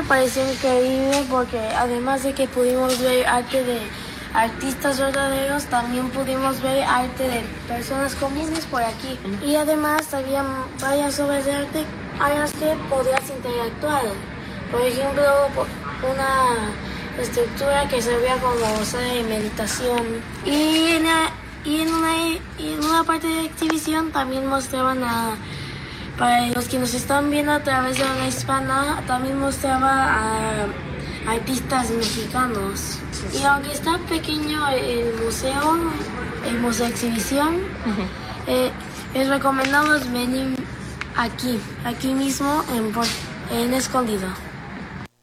pareció increíble porque además de que pudimos ver arte de artistas verdaderos, también pudimos ver arte de personas comunes por aquí. Y además había varias obras de arte a las que podías interactuar. Por ejemplo, una estructura que servía como sala de meditación. Y en una parte de la exhibición también mostraban para los que nos están viendo a través de Habla Hispana, también mostraba a artistas mexicanos. Y aunque está pequeño el museo exhibición, les recomendamos venir aquí mismo en Escondido.